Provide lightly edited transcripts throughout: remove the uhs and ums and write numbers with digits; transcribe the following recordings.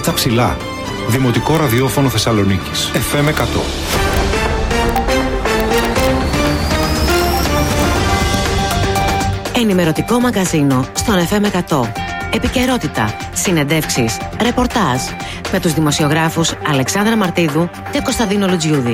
στα ψηλά. Δημοτικό ραδιόφωνο Θεσσαλονίκης. FM 100. Ενημερωτικό μαγκαζίνο στον FM 100. Επικαιρότητα, συνεντεύξεις, ρεπορτάζ με τους δημοσιογράφους Αλεξάνδρα Μαρτίδου και Κωνσταντίνο Λουτζιούδη.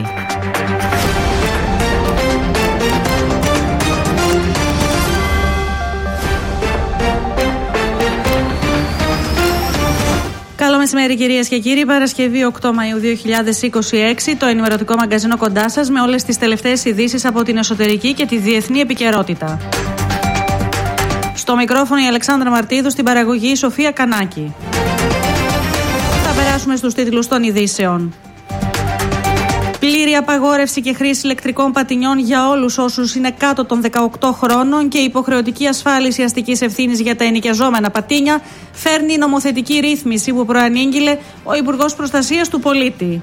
Καλό μεσημέρι κυρίες και κύριοι, Παρασκευή 8 Μαΐου 2026, το ενημερωτικό μαγκαζίνο κοντά σας με όλες τις τελευταίες ειδήσεις από την εσωτερική και τη διεθνή επικαιρότητα. Στο μικρόφωνο η Αλεξάνδρα Μαρτίδου, στην παραγωγή η Σοφία Κανάκη. Θα περάσουμε στους τίτλους των ειδήσεων. Πλήρη απαγόρευση και χρήση ηλεκτρικών πατινιών για όλους όσους είναι κάτω των 18 χρόνων και υποχρεωτική ασφάλιση αστικής ευθύνης για τα ενοικιαζόμενα πατίνια φέρνει νομοθετική ρύθμιση που προανήγγειλε ο Υπουργός Προστασίας του Πολίτη.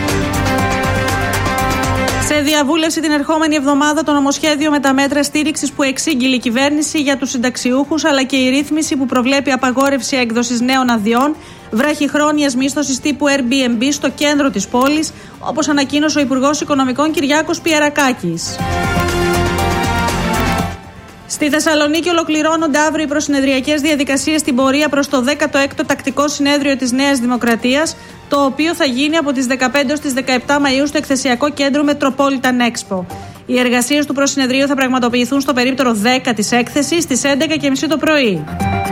Σε διαβούλευση την ερχόμενη εβδομάδα το νομοσχέδιο με τα μέτρα στήριξης που εξήγηλε η κυβέρνηση για τους συνταξιούχους, αλλά και η ρύθμιση που προβλέπει απαγόρευση έκδοσης νέων αδειών βραχυχρόνιας μίσθωσης τύπου Airbnb στο κέντρο της πόλης, όπως ανακοίνωσε ο Υπουργός Οικονομικών Κυριάκος Πιερακάκης. Στη Θεσσαλονίκη ολοκληρώνονται αύριο οι προσυνεδριακές διαδικασίες στην πορεία προς το 16ο τακτικό συνέδριο της Νέας Δημοκρατίας, το οποίο θα γίνει από τις 15 ως τις 17 Μαΐου στο εκθεσιακό κέντρο Metropolitan Expo. Οι εργασίες του προσυνεδρίου θα πραγματοποιηθούν στο περίπτερο 10 της έκθεσης στις 11:30 το πρωί.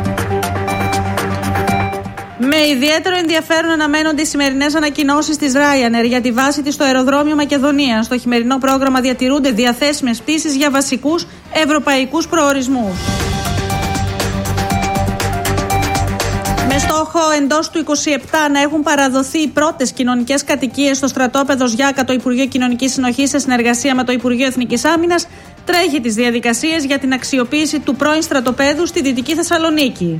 Με ιδιαίτερο ενδιαφέρον αναμένονται οι σημερινές ανακοινώσεις της Ryanair για τη βάση της στο αεροδρόμιο Μακεδονίας. Στο χειμερινό πρόγραμμα διατηρούνται διαθέσιμες πτήσεις για βασικούς ευρωπαϊκούς προορισμούς. Με στόχο εντός του 27 να έχουν παραδοθεί οι πρώτες κοινωνικές κατοικίες στο στρατόπεδο Σγιάκα, το Υπουργείο Κοινωνικής Συνοχής σε συνεργασία με το Υπουργείο Εθνικής Άμυνας τρέχει τις διαδικασίες για την αξιοποίηση του πρώην στρατοπέδου στη Δυτική Θεσσαλονίκη.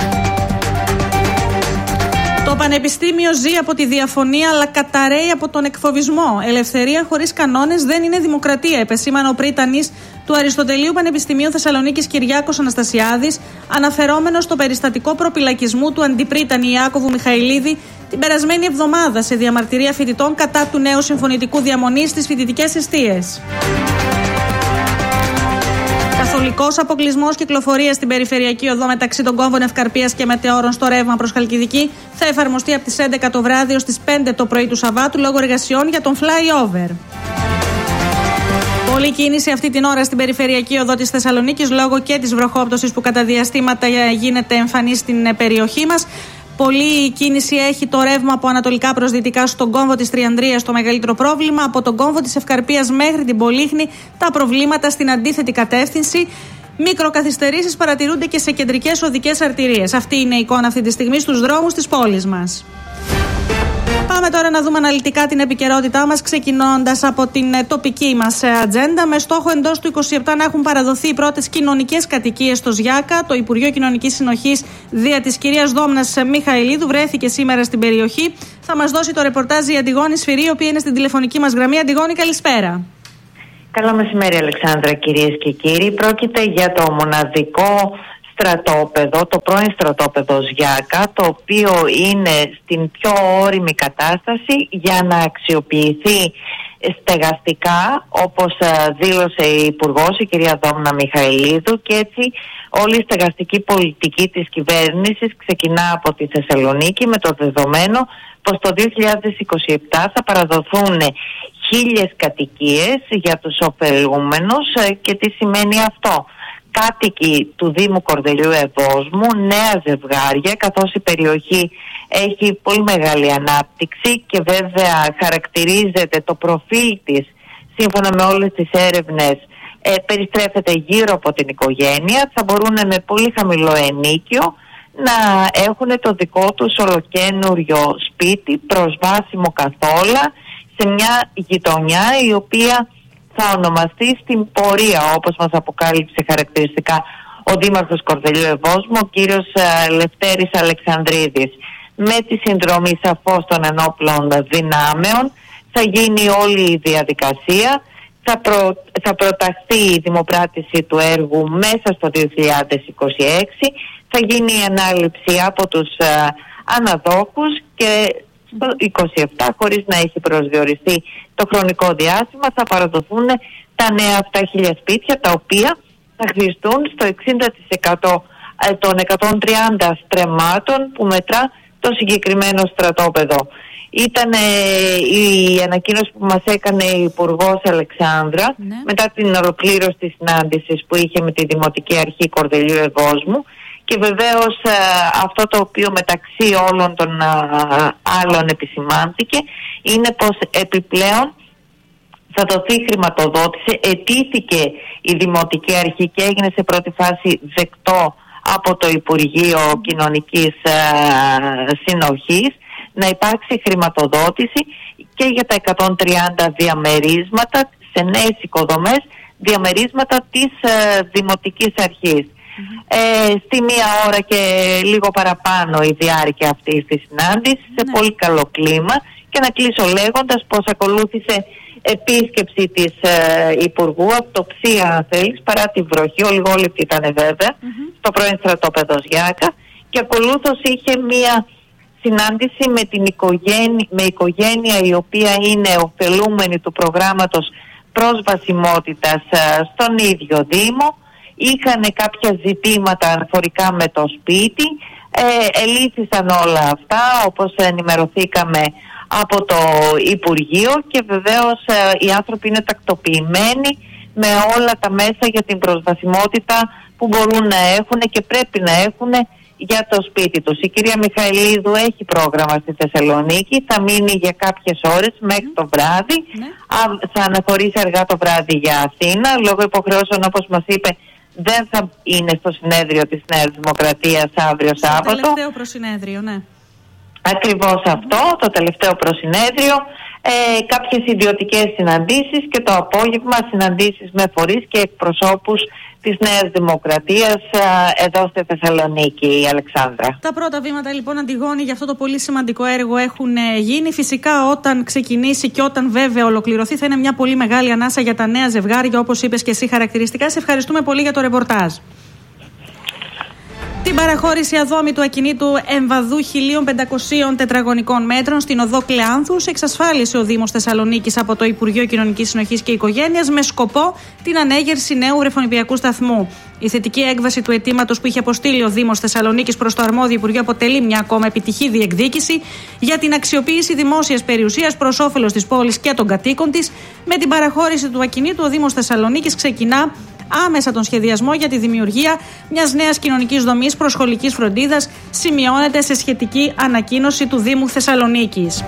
Το Πανεπιστήμιο ζει από τη διαφωνία, αλλά καταραίει από τον εκφοβισμό. Ελευθερία χωρίς κανόνες δεν είναι δημοκρατία, επεσήμανε ο πρίτανης του Αριστοτελείου Πανεπιστημίου Θεσσαλονίκης Κυριάκος Αναστασιάδης, αναφερόμενος στο περιστατικό προπυλακισμού του αντιπρίτανη Ιάκωβου Μιχαηλίδη την περασμένη εβδομάδα σε διαμαρτυρία φοιτητών κατά του νέου συμφωνητικού διαμονής στις φοιτητικές εστίες. Καθολικός αποκλεισμός κυκλοφορίας στην περιφερειακή οδό μεταξύ των κόμβων Ευκαρπίας και Μετεώρων στο ρεύμα προς Χαλκιδική θα εφαρμοστεί από τις 11 το βράδυ ως τις 5 το πρωί του Σαββάτου λόγω εργασιών για τον flyover. Πολλή κίνηση αυτή την ώρα στην περιφερειακή οδό της Θεσσαλονίκης λόγω και της βροχόπτωσης που κατά διαστήματα γίνεται εμφανή στην περιοχή μας. Πολλή κίνηση έχει το ρεύμα από ανατολικά προς δυτικά στον κόμβο της Τριανδρίας, το μεγαλύτερο πρόβλημα. Από τον κόμβο της Ευκαρπίας μέχρι την Πολύχνη τα προβλήματα στην αντίθετη κατεύθυνση. Μικροκαθυστερήσεις παρατηρούνται και σε κεντρικές οδικές αρτηρίες. Αυτή είναι η εικόνα αυτή τη στιγμή στους δρόμους της πόλης μας. Πάμε τώρα να δούμε αναλυτικά την επικαιρότητά μας, ξεκινώντας από την τοπική μας ατζέντα. Με στόχο εντός του 27 να έχουν παραδοθεί οι πρώτες κοινωνικές κατοικίες στο Σγιάκα, το Υπουργείο Κοινωνικής Συνοχής δια της κυρίας Δόμνας Μιχαηλίδου βρέθηκε σήμερα στην περιοχή. Θα μας δώσει το ρεπορτάζ η Αντιγόνη Σφυρή, η οποία είναι στην τηλεφωνική μας γραμμή. Αντιγόνη, καλησπέρα. Καλό μεσημέρι, Αλεξάνδρα, κυρίες και κύριοι. Πρόκειται για το μοναδικό στρατόπεδο, το πρώην στρατόπεδο Σγιάκα, το οποίο είναι στην πιο όριμη κατάσταση για να αξιοποιηθεί στεγαστικά, όπως δήλωσε η Υπουργός, η κυρία Δόμνα Μιχαηλίδου, και έτσι όλη η στεγαστική πολιτική της κυβέρνησης ξεκινά από τη Θεσσαλονίκη, με το δεδομένο πως το 2027 θα παραδοθούν 1.000 κατοικίες για τους ωφελούμενους. Και τι σημαίνει αυτό? Κάτοικοι του Δήμου Κορδελιού Ευόσμου, νέα ζευγάρια, καθώς η περιοχή έχει πολύ μεγάλη ανάπτυξη και βέβαια χαρακτηρίζεται το προφίλ της, σύμφωνα με όλες τις έρευνες, περιστρέφεται γύρω από την οικογένεια, θα μπορούν με πολύ χαμηλό ενίκιο να έχουν το δικό τους ολοκένουριο σπίτι, προσβάσιμο καθόλου, σε μια γειτονιά η οποία θα ονομαστεί στην πορεία, όπως μας αποκάλυψε χαρακτηριστικά ο Δήμαρχος Κορδελιού Ευόσμου, ο κύριος Λευτέρης Αλεξανδρίδης. Με τη συνδρομή σαφώς των ενόπλων δυνάμεων θα γίνει όλη η διαδικασία, θα προταχθεί η δημοπράτηση του έργου μέσα στο 2026, θα γίνει η ανάληψη από τους αναδόχους και στο 27, χωρίς να έχει προσδιοριστεί το χρονικό διάστημα, θα παραδοθούν τα νέα αυτά 1.000 σπίτια, τα οποία θα χτιστούν στο 60% των 130 στρεμμάτων που μετρά το συγκεκριμένο στρατόπεδο. Ήταν η ανακοίνωση που μας έκανε η Υπουργός Αλεξάνδρα μετά την ολοκλήρωση της συνάντησης που είχε με τη Δημοτική Αρχή Κορδελιού Ευόσμου, και βεβαίως αυτό το οποίο μεταξύ όλων των άλλων επισημάνθηκε είναι πως επιπλέον θα δοθεί χρηματοδότηση. Ετήθηκε η Δημοτική Αρχή και έγινε σε πρώτη φάση δεκτό από το Υπουργείο Κοινωνικής Συνοχής να υπάρξει χρηματοδότηση και για τα 130 διαμερίσματα σε νέες οικοδομές, διαμερίσματα της Δημοτικής Αρχής. Στη 1 ώρα και λίγο παραπάνω η διάρκεια αυτής της συνάντησης, σε πολύ καλό κλίμα, και να κλείσω λέγοντας πως ακολούθησε επίσκεψη της Υπουργού, αυτοψία αν θέλεις, παρά τη βροχή, ολιγόλεπτη ήταν βέβαια, στο πρώην στρατόπεδο Γιάκα, και ακολούθως είχε μία συνάντηση με την οικογένεια η οποία είναι ωφελούμενη του προγράμματος προσβασιμότητας στον ίδιο Δήμο. Είχαν κάποια ζητήματα αναφορικά με το σπίτι, ελήφθησαν όλα αυτά όπως ενημερωθήκαμε από το Υπουργείο, και βεβαίως οι άνθρωποι είναι τακτοποιημένοι με όλα τα μέσα για την προσβασιμότητα που μπορούν να έχουν και πρέπει να έχουν για το σπίτι τους. Η κυρία Μιχαηλίδου έχει πρόγραμμα στη Θεσσαλονίκη, θα μείνει για κάποιες ώρες μέχρι το βράδυ, θα αναχωρήσει αργά το βράδυ για Αθήνα, λόγω υποχρεώσεων όπως μας είπε δεν θα είναι στο συνέδριο της Νέας Δημοκρατίας αύριο Σάββατο. Το τελευταίο προσυνέδριο, ναι. Ακριβώς αυτό, το τελευταίο προσυνέδριο, κάποιες ιδιωτικές συναντήσεις και το απόγευμα συναντήσεις με φορείς και εκπροσώπους της Νέας Δημοκρατίας εδώ στη Θεσσαλονίκη, η Αλεξάνδρα. Τα πρώτα βήματα λοιπόν, Αντιγόνη, για αυτό το πολύ σημαντικό έργο έχουν γίνει. Φυσικά όταν ξεκινήσει και όταν βέβαια ολοκληρωθεί θα είναι μια πολύ μεγάλη ανάσα για τα νέα ζευγάρια, όπως είπες και εσύ χαρακτηριστικά. Σε ευχαριστούμε πολύ για το ρεπορτάζ. Την παραχώρηση αδόμητου ακινήτου εμβαδού 1.500 τετραγωνικών μέτρων στην οδό Κλεάνθους εξασφάλισε ο Δήμος Θεσσαλονίκης από το Υπουργείο Κοινωνικής Συνοχής και Οικογένειας με σκοπό την ανέγερση νέου βρεφονιπιακού σταθμού. Η θετική έκβαση του αιτήματος που είχε αποστείλει ο Δήμος Θεσσαλονίκης προς το αρμόδιο Υπουργείο αποτελεί μια ακόμα επιτυχή διεκδίκηση για την αξιοποίηση δημόσιας περιουσίας προς όφελος της πόλης και των κατοίκων της. Με την παραχώρηση του ακινήτου, ο Δήμος Θεσσαλονίκης ξεκινά άμεσα τον σχεδιασμό για τη δημιουργία μιας νέας κοινωνικής δομής προσχολικής φροντίδας, σημειώνεται σε σχετική ανακοίνωση του Δήμου Θεσσαλονίκης.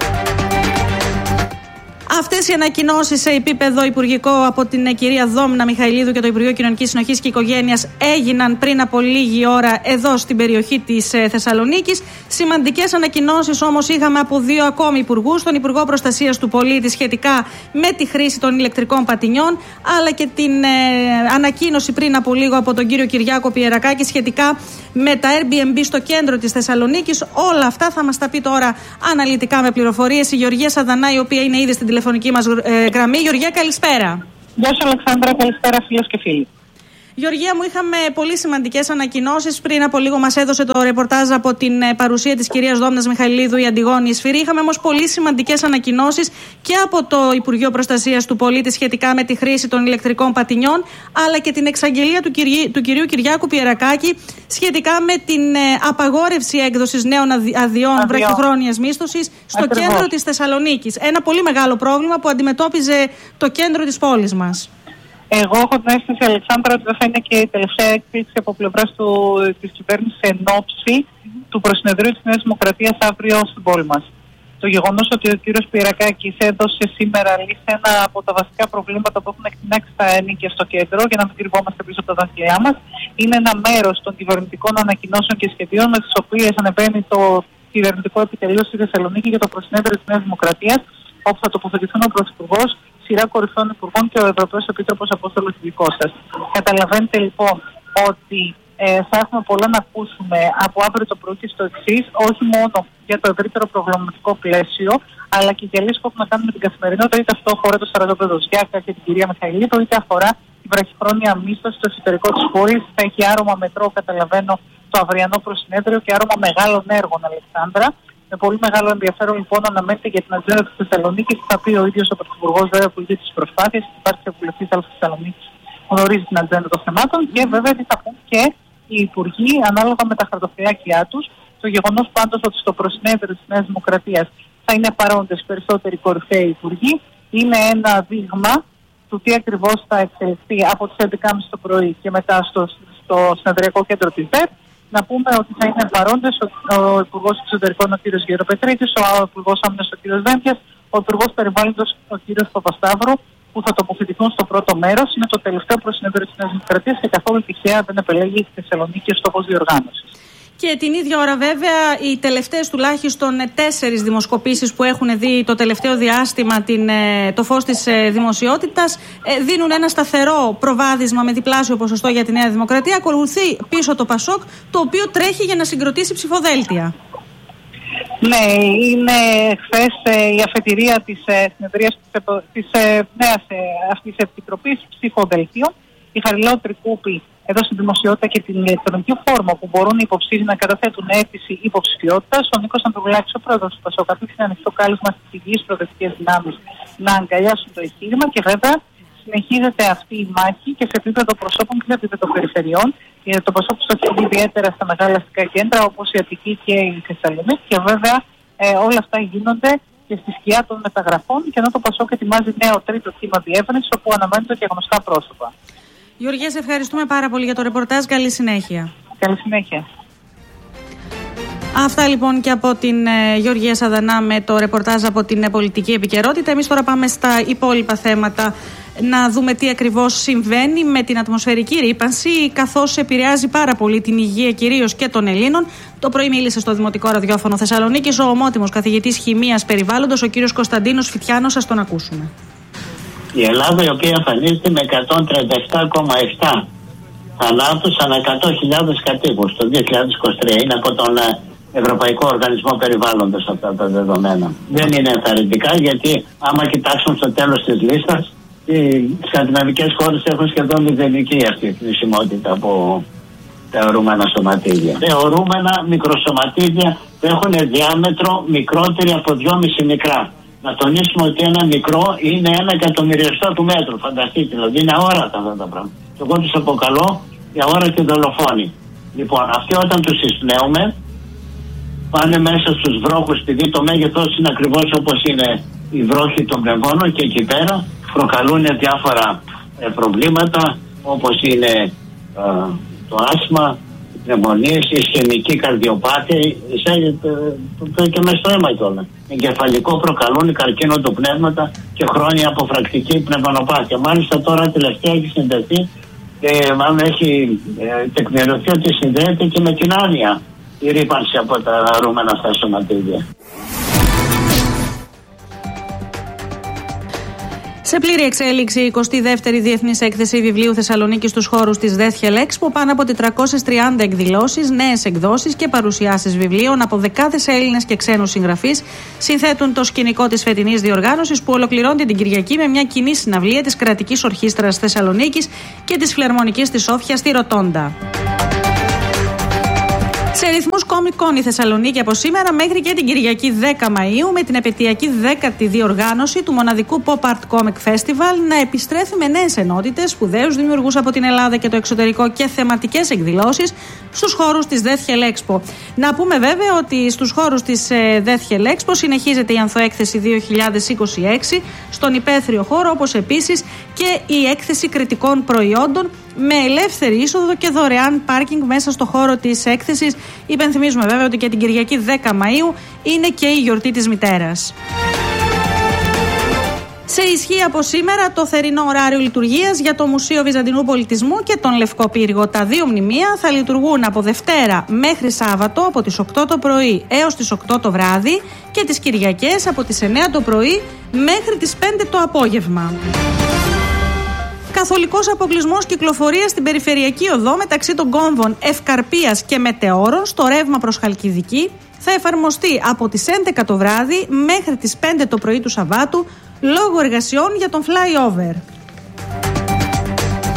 Αυτές οι ανακοινώσεις σε επίπεδο υπουργικό από την κυρία Δόμνα Μιχαηλίδου και το Υπουργείο Κοινωνικής Συνοχής και Οικογένειας έγιναν πριν από λίγη ώρα εδώ στην περιοχή της Θεσσαλονίκης. Σημαντικές ανακοινώσεις όμως είχαμε από δύο ακόμη υπουργούς, τον Υπουργό Προστασίας του Πολίτη σχετικά με τη χρήση των ηλεκτρικών πατινιών, αλλά και την ανακοίνωση πριν από λίγο από τον κύριο Κυριάκο Πιερακάκη σχετικά με τα Airbnb στο κέντρο της Θεσσαλονίκης. Όλα αυτά θα μας τα πει τώρα αναλυτικά με πληροφορίες η Γεωργία Σαδανά, η οποία είναι ήδη στην τηλεφωνική μας γραμμή. Γεωργία, καλησπέρα. Γεια σου Αλεξάνδρα, καλησπέρα φίλες και φίλοι. Γεωργία μου, είχαμε πολύ σημαντικές ανακοινώσεις. Πριν από λίγο μας έδωσε το ρεπορτάζ από την παρουσία της κυρίας Δόμνας Μιχαηλίδου η Αντιγόνη Ισφυρή. Είχαμε όμως πολύ σημαντικές ανακοινώσεις και από το Υπουργείο Προστασίας του Πολίτη σχετικά με τη χρήση των ηλεκτρικών πατινιών, αλλά και την εξαγγελία του κυρίου Κυριάκου Πιερακάκη σχετικά με την απαγόρευση έκδοσης νέων αδειών βραχυχρόνιας μίσθωσης στο κέντρο της Θεσσαλονίκης. Ένα πολύ μεγάλο πρόβλημα που αντιμετώπιζε το κέντρο της πόλης μας. Εγώ έχω την αίσθηση, Αλεξάνδρα, ότι δεν θα είναι και η τελευταία έκπληξη από πλευράς της κυβέρνησης εν ώψη του προσυνεδρίου της Νέας Δημοκρατίας αύριο στην πόλη μας. Το γεγονός ότι ο κύριος Πιερακάκης έδωσε σήμερα λύση ένα από τα βασικά προβλήματα που έχουν εκτινάξει τα ενοίκια στο κέντρο, για να μην κρυβόμαστε πίσω από τα δάχτυλά μας, είναι ένα μέρος των κυβερνητικών ανακοινώσεων και σχεδίων με τις οποίες ανεβαίνει το κυβερνητικό επιτελείο στη Θεσσαλονίκη για το προσυνέδριο της Νέας Δημοκρατίας, όπου θα τοποθετηθούν ο Πρωθυπουργός, σειρά κορυφαίων υπουργών και ο Ευρωπαίος Επίτροπος Απόστολος Δικώστας. Καταλαβαίνετε λοιπόν ότι θα έχουμε πολλά να ακούσουμε από αύριο το πρωί και στο εξής, όχι μόνο για το ευρύτερο προγραμματικό πλαίσιο, αλλά και για λύσεις που έχουν να κάνουν με την καθημερινότητα, είτε αυτό αφορά το στρατόπεδο Γιάκα και την κυρία Μιχαηλίδου, είτε αφορά την βραχυχρόνια μίσθωση στο εσωτερικό της πόλης. Θα έχει άρωμα μετρό, καταλαβαίνω, το αυριανό προσυνέδριο και άρωμα μεγάλων έργων, Αλεξάνδρα. Με πολύ μεγάλο ενδιαφέρον λοιπόν αναμένεται για την ατζέντα της Θεσσαλονίκης. Θα πει ο ίδιος ο Πρωθυπουργός, βέβαια, που ηγεί τις προσπάθειες. Υπάρχει βουλευτής της Θεσσαλονίκης, γνωρίζει την ατζέντα των θεμάτων και βέβαια τι θα πούν και οι υπουργοί ανάλογα με τα χαρτοφυλάκια τους. Το γεγονός πάντως ότι στο προσυνέδριο της Νέας Δημοκρατίας θα είναι παρόντες περισσότεροι κορυφαίοι υπουργοί είναι ένα δείγμα του τι ακριβώς θα εξελιχθεί από τις 11.30 το πρωί και μετά στο συνεδριακό κέντρο της ΔΕΠ. Να πούμε ότι θα είναι παρόντες ο Υπουργός Εξωτερικών ο κ. Γεροπετρίτης, ο Υπουργός Άμυνας ο κ. Δένδιας, ο Υπουργός Περιβάλλοντος ο κ. Παπασταύρου, που θα τοποθετηθούν στο πρώτο μέρος. Είναι το τελευταίο προσυνέδριο της Νέας Δημοκρατίας και καθόλου τυχαία δεν επιλέγει τη Θεσσαλονίκη ως στόχος διοργάνωσης. Και την ίδια ώρα βέβαια οι τελευταίες τουλάχιστον 4 δημοσκοπήσεις που έχουν δει το τελευταίο διάστημα το φως της δημοσιότητας δίνουν ένα σταθερό προβάδισμα με διπλάσιο ποσοστό για τη Νέα Δημοκρατία. Ακολουθεί πίσω το ΠΑΣΟΚ, το οποίο τρέχει για να συγκροτήσει ψηφοδέλτια. Ναι, είναι χθες η αφετηρία της συνεδρίας της νέας αυτής επιτροπής ψηφοδελτίων. Η Χαριλάου Κούπη έδωσε δημοσιότητα και την ηλεκτρονική φόρμα που μπορούν οι υποψήφοι να καταθέτουν αίτηση υποψηφιότητας. Ο Νίκος Ανδρουλάκης, ο πρόεδρος του ΠΑΣΟΚ, αφήξει ανοιχτό κάλεσμα στις υγιείς προοδευτικές δυνάμεις να αγκαλιάσουν το εγχείρημα και βέβαια συνεχίζεται αυτή η μάχη και σε επίπεδο προσώπων και σε επίπεδο περιφερειών. Το ΠΑΣΟΚ στοχεύει ιδιαίτερα στα μεγάλα αστικά κέντρα όπως η Αττική και η Θεσσαλονίκη και βέβαια όλα αυτά γίνονται και στη σκιά των μεταγραφών και ενώ το ΠΑΣΟΚ ετοιμάζει νέο τρίτο κύμα διεύρυνσης όπου αναμένονται και γνωστά πρόσωπα. Γεωργία, σε ευχαριστούμε πάρα πολύ για το ρεπορτάζ. Καλή συνέχεια. Καλή συνέχεια. Αυτά λοιπόν και από την Γεωργία Σαδανά με το ρεπορτάζ από την πολιτική επικαιρότητα. Εμείς τώρα πάμε στα υπόλοιπα θέματα να δούμε τι ακριβώς συμβαίνει με την ατμοσφαιρική ρύπανση, καθώς επηρεάζει πάρα πολύ την υγεία κυρίως και των Ελλήνων. Το πρωί μίλησε στο Δημοτικό Ραδιόφωνο Θεσσαλονίκης ο ομότιμος καθηγητής χημείας περιβάλλοντος, ο κύριος Κωνσταντίνος Φιτιάνος. Ας τον ακούσουμε. Η Ελλάδα, η οποία εμφανίζεται με 137,7 θανάτους ανά 100.000 κατοίκους το 2023. Είναι από τον Ευρωπαϊκό Οργανισμό Περιβάλλοντος αυτά τα δεδομένα. Δεν είναι ενθαρρυντικά γιατί άμα κοιτάξουν στο τέλος της λίστας, οι σκανδιναβικές χώρες έχουν σχεδόν μηδενική αυτή η θνησιμότητα από τα αιωρούμενα σωματίδια. Τα αιωρούμενα μικροσωματίδια έχουν διάμετρο μικρότερη από 2,5 μικρά. Να τονίσουμε ότι ένα μικρό είναι 1/1000 του μέτρου. Φανταστείτε, δηλαδή είναι αόρατα αυτά τα πράγματα. Και εγώ τους αποκαλώ οι αόρατοι δολοφόνοι. Λοιπόν, αυτοί όταν τους εισπνέουμε πάνε μέσα στους βρόχους, επειδή το μέγεθος είναι ακριβώς όπως είναι οι βρόχοι των πνευμόνων και εκεί πέρα προκαλούν διάφορα προβλήματα όπως είναι το άσμα, οι πνευμονίες, η ισχαιμική καρδιοπάθεια και μες στο αίμα κιόλας. Εγκεφαλικό προκαλούν καρκίνο του πνεύματα και χρόνια αποφρακτική πνευμονοπάθεια. Μάλιστα τώρα τελευταία έχει συνδεθεί μάλλον έχει τεκμηριωθεί ότι συνδέεται και με την άνοια η ρύπανση από τα αιρούμενα αυτά σωματίδια. Σε πλήρη εξέλιξη, η 22η Διεθνής Έκθεση Βιβλίου Θεσσαλονίκη στους χώρους της Deathhell Expo. Πάνω από 430 εκδηλώσεις, νέες εκδόσεις και παρουσιάσεις βιβλίων από δεκάδες Έλληνες και ξένους συγγραφείς συνθέτουν το σκηνικό της φετινής διοργάνωσης που ολοκληρώνεται την Κυριακή με μια κοινή συναυλία της Κρατικής Ορχήστρας Θεσσαλονίκης και της Φιλαρμονικής της Σόφια στη Ρωτόντα. Σε ρυθμούς Comic Con η Θεσσαλονίκη από σήμερα μέχρι και την Κυριακή 10 Μαΐου με την επαιτειακή 10η διοργάνωση του μοναδικού Pop Art Comic Festival να επιστρέφει με νέες ενότητες, σπουδαίους δημιουργούς από την Ελλάδα και το εξωτερικό και θεματικές εκδηλώσεις στους χώρους της Deathhell Expo. Να πούμε βέβαια ότι στους χώρους της Deathhell Expo συνεχίζεται η Ανθοέκθεση 2026 στον υπαίθριο χώρο, όπως επίσης και η έκθεση κριτικών προϊόντων με ελεύθερη είσοδο και δωρεάν πάρκινγκ μέσα στο χώρο της έκθεσης. Υπενθυμίζουμε βέβαια ότι και την Κυριακή 10 Μαΐου είναι και η γιορτή της μητέρας. Σε ισχύ από σήμερα το θερινό ωράριο λειτουργίας για το Μουσείο Βυζαντινού Πολιτισμού και τον Λευκό Πύργο. Τα δύο μνημεία θα λειτουργούν από Δευτέρα μέχρι Σάββατο από τις 8 το πρωί έως τις 8 το βράδυ και τις Κυριακές από τις 9 το πρωί μέχρι τις 5 το απόγευμα. Καθολικός αποκλεισμός κυκλοφορίας στην περιφερειακή οδό μεταξύ των κόμβων Ευκαρπίας και Μετεώρων στο ρεύμα προς Χαλκιδική θα εφαρμοστεί από τις 11 το βράδυ μέχρι τις 5 το πρωί του Σαββάτου λόγω εργασιών για τον flyover.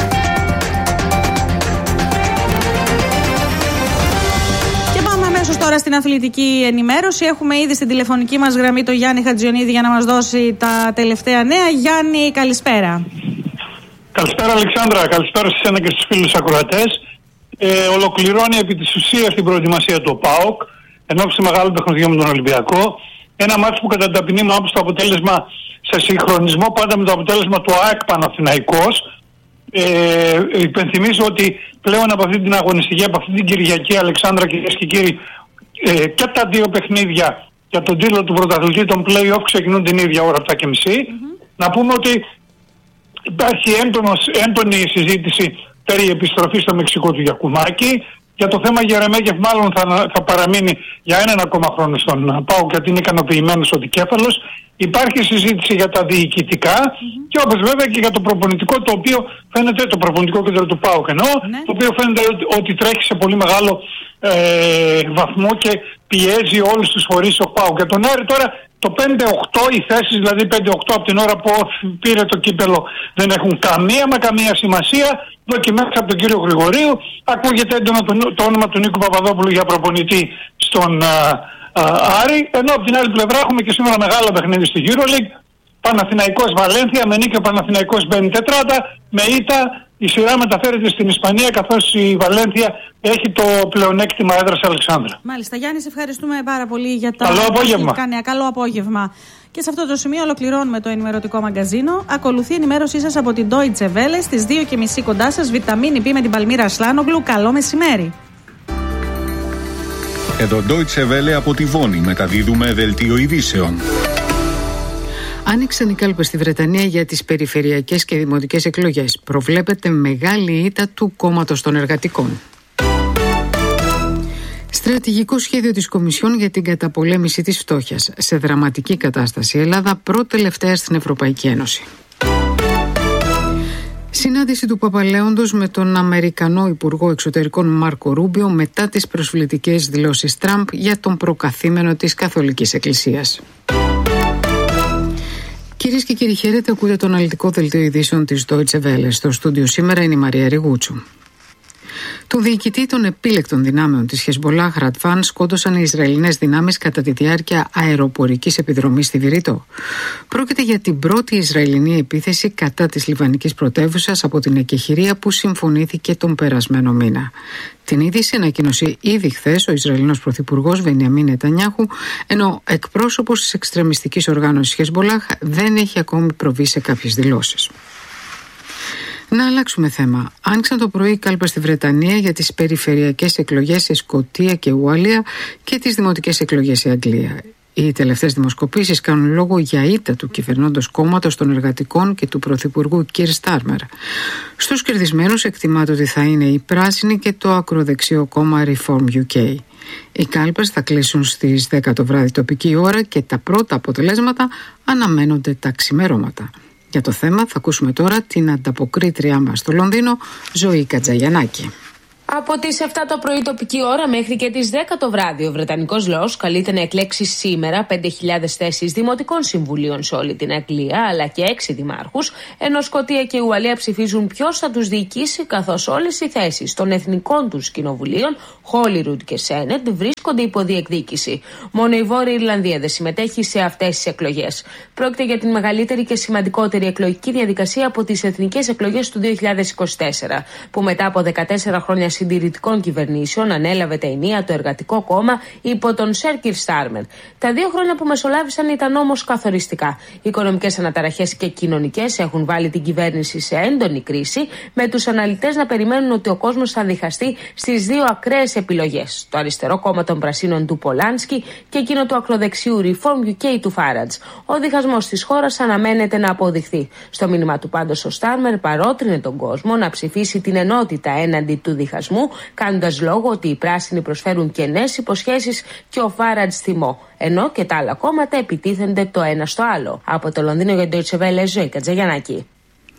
Και πάμε αμέσως τώρα τώρα στην αθλητική ενημέρωση. Έχουμε ήδη στην τηλεφωνική μας γραμμή τον Γιάννη Χατζιονίδη για να μας δώσει τα τελευταία νέα. Γιάννη, καλησπέρα. Καλησπέρα Αλεξάνδρα, καλησπέρα σε εσένα και στους φίλους ακροατές. Ολοκληρώνει επί της ουσίας την προετοιμασία του ΠΑΟΚ ενώπιση μεγάλου παιχνιδιού με τον Ολυμπιακό. Ένα μάτσο που κατά την ταπεινή μου άποψη το αποτέλεσμα σε συγχρονισμό πάντα με το αποτέλεσμα του ΑΕΚ Παναθηναϊκός. Υπενθυμίζω ότι πλέον από αυτή την αγωνιστική, από αυτή την Κυριακή, Αλεξάνδρα, κυρίες και κύριοι, και τα δύο παιχνίδια για τον τίτλο του πρωταθλητή των play-off ξεκινούν την ίδια ώρα, 7:30. Να πούμε ότι υπάρχει έντονη συζήτηση περί επιστροφής στο Μεξικό του Γιακουμάκη. Για το θέμα Γερεμέγεφ μάλλον θα παραμείνει για έναν ακόμα χρόνο στον ΠΑΟΚ, γιατί είναι ικανοποιημένος ο δικέφαλος. Υπάρχει συζήτηση για τα διοικητικά και όπως βέβαια και για το προπονητικό, το οποίο φαίνεται, το προπονητικό κέντρο του ΠΑΟΚ εννοώ, το οποίο φαίνεται ότι τρέχει σε πολύ μεγάλο βαθμό και πιέζει όλους τους φορείς ο ΠΑΟΚ. Για τον Άρη τώρα το 5-8, οι θέσεις δηλαδή 5-8 από την ώρα που πήρε το κύπελο δεν έχουν καμία σημασία. Δοκιμές από τον κύριο Γρηγορίου, ακούγεται έντονα το όνομα του Νίκου Παπαδόπουλου για προπονητή στον Άρη, ενώ από την άλλη πλευρά έχουμε και σήμερα μεγάλο παιχνίδι στη EuroLeague. Παναθηναϊκός Βαλένθια, με νίκη ο Παναθηναϊκός μπαίνει τετράτα, με ήττα η σειρά μεταφέρεται στην Ισπανία, καθώς η Βαλένθια έχει το πλεονέκτημα έδρας Αλεξάνδρα. Μάλιστα, Γιάννη, σε ευχαριστούμε πάρα πολύ για τα καλό απόγευμα. Καλό απόγευμα. Και σε αυτό το σημείο ολοκληρώνουμε το ενημερωτικό μαγκαζίνο. Ακολουθεί η ενημέρωσή σας από την Deutsche Welle στις 2:30 κοντά σας. Βιταμίνη Π με την Παλμύρα Ασλάνογλου. Καλό μεσημέρι. Εδώ Deutsche Welle από τη Βόνη μεταδίδουμε δελτίο ειδήσεων. Άνοιξαν οι κάλπες στη Βρετανία για τις περιφερειακές και δημοτικές εκλογές. Προβλέπεται μεγάλη ήττα του κόμματος των εργατικών. Στρατηγικό σχέδιο της Κομισιόν για την καταπολέμηση της φτώχειας. Σε δραματική κατάσταση, η Ελλάδα πρώτη-τελευταία στην Ευρωπαϊκή Ένωση. Συνάντηση του Παπαλέοντος με τον Αμερικανό Υπουργό Εξωτερικών Μάρκο Ρούμπιο μετά τις προσβλητικές δηλώσεις Τραμπ για τον προκαθήμενο της Καθολικής Εκκλησίας. Κυρίες και κύριοι, χαίρετε, ακούτε το αναλυτικό δελτίο ειδήσεων της Deutsche Welle. Στο στούντιο σήμερα είναι η Μαρία Ριγούτσου. Τον διοικητή των επίλεκτων δυνάμεων της Χεσμπολάχ Ρατβάν σκότωσαν οι Ισραηλινές δυνάμεις κατά τη διάρκεια αεροπορικής επιδρομής στη Βηρήτο. Πρόκειται για την πρώτη Ισραηλινή επίθεση κατά της λιβανικής πρωτεύουσας από την εκεχηρία που συμφωνήθηκε τον περασμένο μήνα. Την είδηση ανακοίνωσε ήδη χθες ο Ισραηλινός Πρωθυπουργός Μπενιαμίν Νετανιάχου, ενώ εκπρόσωπος της εξτρεμιστικής οργάνωσης Χεσμπολάχ δεν έχει ακόμη προβεί σε κάποιες δηλώσεις. Να αλλάξουμε θέμα. Άνοιξαν το πρωί κάλπες στη Βρετανία για τις περιφερειακές εκλογές σε Σκωτία και Ουαλία και τις δημοτικές εκλογές σε Αγγλία. Οι τελευταίες δημοσκοπήσεις κάνουν λόγο για ήττα του κυβερνώντος κόμματος των εργατικών και του πρωθυπουργού Κιρ Στάρμερ. Στους κερδισμένους εκτιμάται ότι θα είναι η πράσινη και το ακροδεξιό κόμμα Reform UK. Οι κάλπες θα κλείσουν στις 10 το βράδυ τοπική ώρα και τα πρώτα αποτελέσματα αναμένονται τα ξημερώματα. Για το θέμα θα ακούσουμε τώρα την ανταποκρίτριά μας στο Λονδίνο, Ζωή Κατζαγιαννάκη. Από τις 7 το πρωί τοπική ώρα μέχρι και τις 10 το βράδυ, ο Βρετανικός λαός καλείται να εκλέξει σήμερα 5.000 θέσεις δημοτικών συμβουλίων σε όλη την Αγγλία, αλλά και 6 δημάρχους, ενώ Σκωτία και Ουαλία ψηφίζουν ποιος θα τους διοικήσει, καθώς όλες οι θέσεις των εθνικών τους κοινοβουλίων, Holyrood και Senate, βρίσκονται υπό διεκδίκηση. Μόνο η Βόρεια Ιρλανδία δεν συμμετέχει σε αυτές τις εκλογές. Πρόκειται για την μεγαλύτερη και σημαντικότερη εκλογική διαδικασία από τις εθνικές εκλογές του 2024, που μετά από 14 χρόνια συντηρητικών κυβερνήσεων ανέλαβε τα ενία το Εργατικό Κόμμα υπό τον Σερ Κιρ Στάρμερ. Τα 2 χρόνια που μεσολάβησαν ήταν όμως καθοριστικά. Οι οικονομικές αναταραχές και κοινωνικές έχουν βάλει την κυβέρνηση σε έντονη κρίση, με τους αναλυτές να περιμένουν ότι ο κόσμος θα διχαστεί στις 2 ακραίες επιλογές. Το αριστερό κόμμα των Πρασίνων του Πολάνσκι και εκείνο του ακροδεξιού Reform UK του Φάραντς. Ο διχασμός της χώρας αναμένεται να αποδειχθεί. Στο μήνυμα του πάντως ο Στάρμερ παρότρινε τον κόσμο να ψηφίσει την ενότητα έναντι του διχασμού, κάνοντας λόγο ότι οι πράσινοι προσφέρουν κενές υποσχέσεις και ο Φάραντς θυμό, ενώ και τα άλλα κόμματα επιτίθενται το ένα στο άλλο. Από το Λονδίνο για το Deutsche Welle, Ζωή Κατζαγιαννάκη.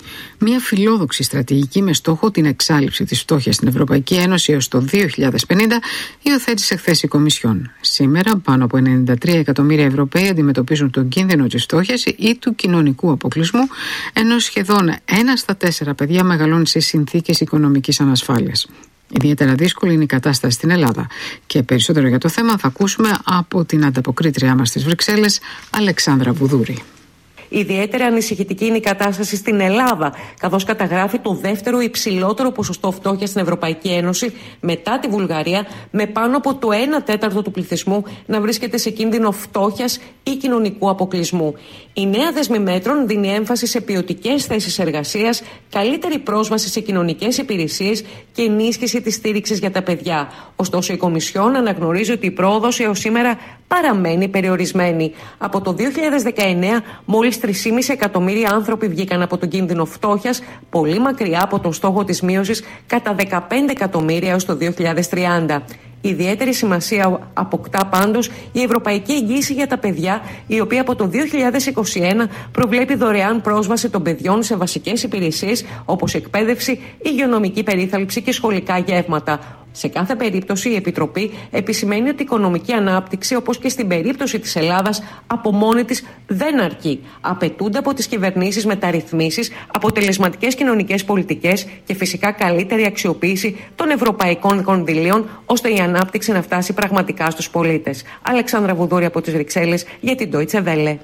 Μια φιλόδοξη στρατηγική με στόχο την εξάλειψη της φτώχειας στην Ευρωπαϊκή Ένωση έως το 2050 υιοθέτησε χθες η Κομισιόν. Σήμερα, πάνω από 93 εκατομμύρια Ευρωπαίοι αντιμετωπίζουν τον κίνδυνο της φτώχειας ή του κοινωνικού αποκλεισμού, ενώ σχεδόν 1 στα 4 παιδιά μεγαλώνει σε συνθήκες οικονομικής ανασφάλειας. Ιδιαίτερα δύσκολη είναι η κατάσταση στην Ελλάδα. Και περισσότερο για το θέμα θα ακούσουμε από την ανταποκρίτριά μας στις Βρυξέλλες, Αλεξάνδρα Βουδούρη. Ιδιαίτερα ανησυχητική είναι η κατάσταση στην Ελλάδα, καθώς καταγράφει το δεύτερο υψηλότερο ποσοστό φτώχειας στην Ευρωπαϊκή Ένωση μετά τη Βουλγαρία, με πάνω από το 1/4 του πληθυσμού να βρίσκεται σε κίνδυνο φτώχειας ή κοινωνικού αποκλεισμού. Η νέα δέσμη μέτρων δίνει έμφαση σε ποιοτικές θέσεις εργασίας, καλύτερη πρόσβαση σε κοινωνικές υπηρεσίες και ενίσχυση της στήριξης για τα παιδιά. Ωστόσο, η Κομισιόν αναγνωρίζει ότι η πρόοδος έως σήμερα παραμένει περιορισμένη. Από το 2019, μόλις 3,5 εκατομμύρια άνθρωποι βγήκαν από τον κίνδυνο φτώχειας, πολύ μακριά από τον στόχο της μείωσης κατά 15 εκατομμύρια έως το 2030. Ιδιαίτερη σημασία αποκτά πάντως η Ευρωπαϊκή Εγγύηση για τα Παιδιά, η οποία από το 2021 προβλέπει δωρεάν πρόσβαση των παιδιών σε βασικές υπηρεσίες όπως εκπαίδευση, υγειονομική περίθαλψη και σχολικά γεύματα. Σε κάθε περίπτωση, η Επιτροπή επισημαίνει ότι η οικονομική ανάπτυξη, όπως και στην περίπτωση της Ελλάδας, από μόνη της δεν αρκεί. Απαιτούνται από τις κυβερνήσεις μεταρρυθμίσεις, αποτελεσματικές κοινωνικές πολιτικές και φυσικά καλύτερη αξιοποίηση των ευρωπαϊκών κονδυλίων, ώστε η ανάπτυξη να φτάσει πραγματικά στους πολίτες. Αλεξάνδρα Βουδούρη από τις Βρυξέλλες για την Deutsche Welle.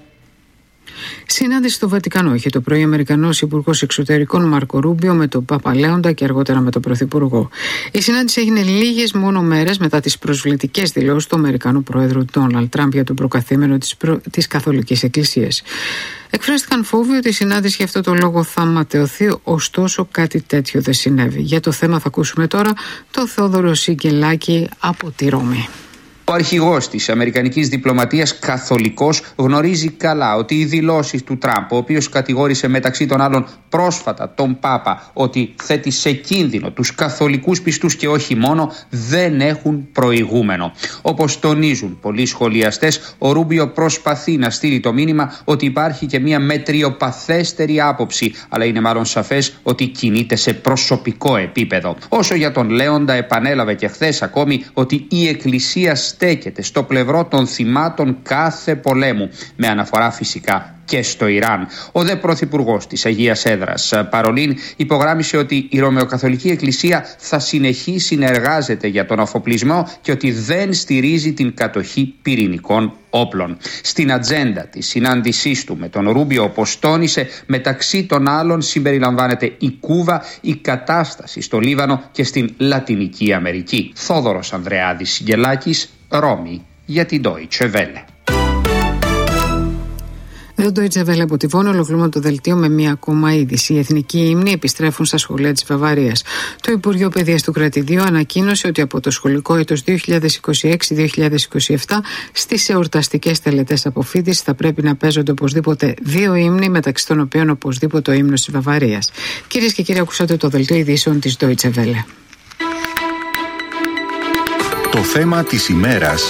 Συνάντηση στο Βατικανό είχε το πρωί ο Αμερικανός Υπουργός Εξωτερικών Μάρκο Ρούμπιο με τον Πάπα Λέοντα και αργότερα με τον Πρωθυπουργό. Η συνάντηση έγινε λίγες μόνο μέρες μετά τις προσβλητικές δηλώσεις του Αμερικανού Πρόεδρου Ντόναλντ Τραμπ για τον προκαθήμενο της Καθολικής Εκκλησίας. Εκφράστηκαν φόβοι ότι η συνάντηση για αυτό το λόγο θα ματαιωθεί, ωστόσο κάτι τέτοιο δεν συνέβη. Για το θέμα θα ακούσουμε τώρα τον Θόδωρο Σιγκελάκη από τη Ρώμη. Ο αρχηγός της αμερικανικής διπλωματίας, καθολικός, γνωρίζει καλά ότι οι δηλώσεις του Τραμπ, ο οποίος κατηγόρησε μεταξύ των άλλων πρόσφατα τον Πάπα ότι θέτει σε κίνδυνο τους καθολικούς πιστούς και όχι μόνο, δεν έχουν προηγούμενο. Όπως τονίζουν πολλοί σχολιαστές, ο Ρούμπιο προσπαθεί να στείλει το μήνυμα ότι υπάρχει και μια μετριοπαθέστερη άποψη, αλλά είναι μάλλον σαφές ότι κινείται σε προσωπικό επίπεδο. Όσο για τον Λέοντα, επανέλαβε και χθες ακόμη ότι η Εκκλησία στέκεται στο πλευρό των θυμάτων κάθε πολέμου, με αναφορά φυσικά και στο Ιράν. Ο δε πρωθυπουργός της Αγίας Έδρας, Παρολίν, υπογράμμισε ότι η Ρωμαιοκαθολική Εκκλησία θα συνεχίσει να εργάζεται για τον αφοπλισμό και ότι δεν στηρίζει την κατοχή πυρηνικών όπλων. Στην ατζέντα της συνάντησής του με τον Ρούμπιο, όπως τόνισε, μεταξύ των άλλων συμπεριλαμβάνεται η Κούβα, η κατάσταση στο Λίβανο και στην Λατινική Αμερική. Θόδωρος Ανδρεάδης Σιγκελάκης, Ρώμη, για την Deutsche Welle. Εδώ το Deutsche Welle από τη Βόνη, ολοκληρώνουμε το δελτίο με μία ακόμα είδηση. Οι εθνικοί ύμνοι επιστρέφουν στα σχολεία της Βαβαρίας. Το Υπουργείο Παιδείας του Κρατηδίου ανακοίνωσε ότι από το σχολικό έτος 2026-2027 στις εορταστικές τελετές αποφοίτησης θα πρέπει να παίζονται οπωσδήποτε 2 ύμνοι, μεταξύ των οποίων οπωσδήποτε ο ύμνος της Βαβαρίας. Κυρίες και κύριοι, ακούσατε το δελτίο ειδήσεων της Deutsche Welle. Το θέμα της ημέρας.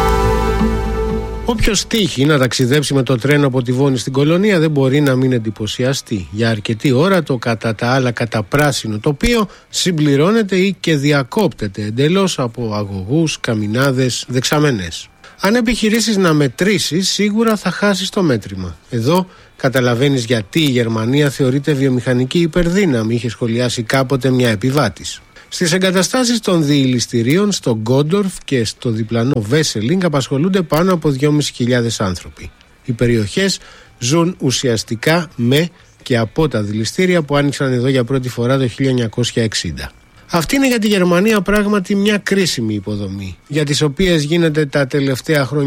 Όποιος τύχει να ταξιδέψει με το τρένο από τη Βόνη στην Κολονία δεν μπορεί να μην εντυπωσιαστεί. Για αρκετή ώρα το κατά τα άλλα καταπράσινο τοπίο συμπληρώνεται ή και διακόπτεται εντελώς από αγωγούς, καμινάδες, δεξαμενές. Αν επιχειρήσεις να μετρήσεις, σίγουρα θα χάσεις το μέτρημα. Εδώ καταλαβαίνεις γιατί η Γερμανία θεωρείται βιομηχανική υπερδύναμη, είχε σχολιάσει κάποτε μια επιβάτης. Στις εγκαταστάσεις των διηληστηρίων στο Γκόντορφ και στο διπλανό Βέσελινγκ απασχολούνται πάνω από 2.500 άνθρωποι. Οι περιοχές ζουν ουσιαστικά με και από τα δηληστήρια που άνοιξαν εδώ για πρώτη φορά το 1960. Αυτή είναι για τη Γερμανία πράγματι μια κρίσιμη υποδομή, για τις οποίες γίνεται τα τελευταία χρόνια